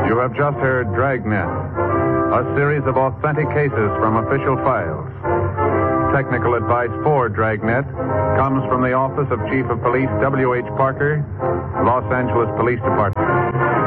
You have just heard Dragnet, a series of authentic cases from official files. Technical advice for Dragnet comes from the Office of Chief of Police W.H. Parker, Los Angeles Police Department.